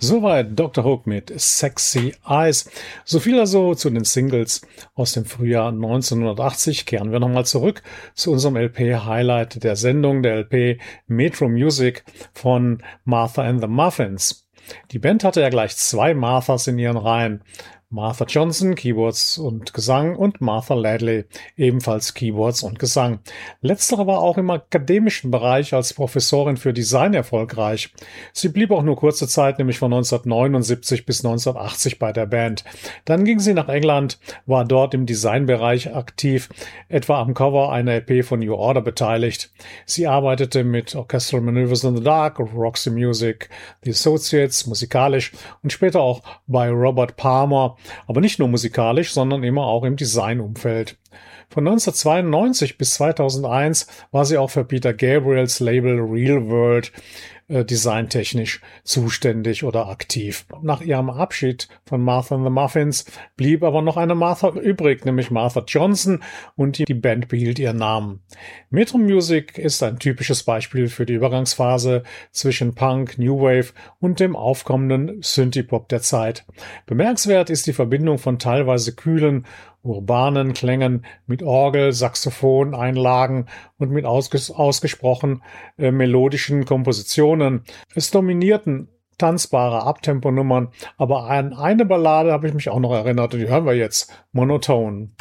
Soweit Dr. Hook mit Sexy Eyes. So viel also zu den Singles aus dem Frühjahr 1980. Kehren wir nochmal zurück zu unserem LP-Highlight der Sendung, der LP Metro Music von Martha and the Muffins. Die Band hatte ja gleich zwei Marthas in ihren Reihen. Martha Johnson, Keyboards und Gesang, und Martha Ladley, ebenfalls Keyboards und Gesang. Letztere war auch im akademischen Bereich als Professorin für Design erfolgreich. Sie blieb auch nur kurze Zeit, nämlich von 1979 bis 1980 bei der Band. Dann ging sie nach England, war dort im Designbereich aktiv, etwa am Cover einer EP von New Order beteiligt. Sie arbeitete mit Orchestral Maneuvers in the Dark, Roxy Music, The Associates, musikalisch und später auch bei Robert Palmer, aber nicht nur musikalisch, sondern immer auch im Designumfeld. Von 1992 bis 2001 war sie auch für Peter Gabriels Label Real World designtechnisch zuständig oder aktiv. Nach ihrem Abschied von Martha and the Muffins blieb aber noch eine Martha übrig, nämlich Martha Johnson, und die Band behielt ihren Namen. Metro Music ist ein typisches Beispiel für die Übergangsphase zwischen Punk, New Wave und dem aufkommenden Synthie-Pop der Zeit. Bemerkenswert ist die Verbindung von teilweise kühlen, urbanen Klängen mit Orgel, Saxophon, Einlagen und mit ausgesprochen melodischen Kompositionen. Es dominierten tanzbare Abtemponummern, aber an eine Ballade habe ich mich auch noch erinnert, und die hören wir jetzt: Monotone.